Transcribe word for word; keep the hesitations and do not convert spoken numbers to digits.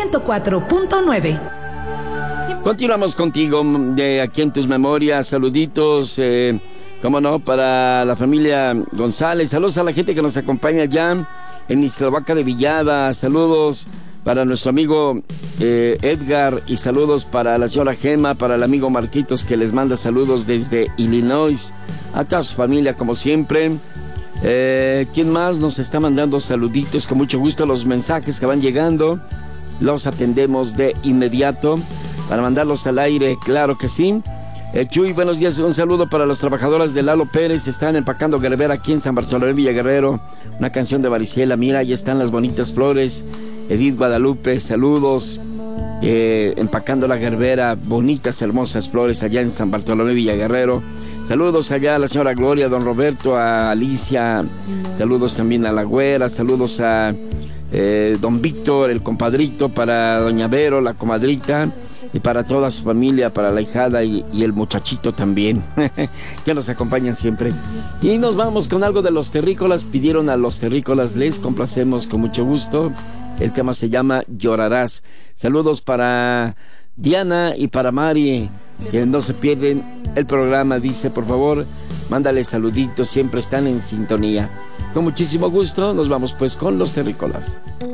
ciento cuatro punto nueve. Continuamos contigo de aquí en tus memorias. Saluditos, eh, cómo no, para la familia González. Saludos a la gente que nos acompaña allá en Ixtlahuaca de Villada. Saludos para nuestro amigo eh, Edgar, y saludos para la señora Gema, para el amigo Marquitos, que les manda saludos desde Illinois. A toda su familia, como siempre. Eh, ¿Quién más nos está mandando saluditos? Con mucho gusto, los mensajes que van llegando los atendemos de inmediato para mandarlos al aire, claro que sí. Eh, Chuy, buenos días, un saludo para las trabajadoras de Lalo Pérez. Están empacando Gerbera aquí en San Bartolomé Villa Guerrero. Una canción de Varicela, mira, ahí están las bonitas flores. Edith Guadalupe, saludos. Eh, empacando la Gerbera, bonitas, hermosas flores allá en San Bartolomé Villa Guerrero. Saludos allá a la señora Gloria, a don Roberto, a Alicia. Saludos también a la güera. Saludos a eh, don Víctor, el compadrito, para doña Vero, la comadrita, y para toda su familia, para la hijada y, y el muchachito también, que nos acompañan siempre. Y nos vamos con algo de Los Terrícolas. Pidieron a Los Terrícolas, les complacemos con mucho gusto. El tema se llama Llorarás. Saludos para Diana y para Mari, que no se pierden el programa. Dice, por favor, mándale saluditos, siempre están en sintonía. Con muchísimo gusto, nos vamos pues con Los Terrícolas.